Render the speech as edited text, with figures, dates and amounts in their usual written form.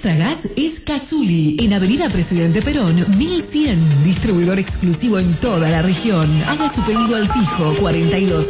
Extra Gas es Cazuli, en Avenida Presidente Perón, 1100. Distribuidor exclusivo en toda la región. Haga su pedido al fijo 42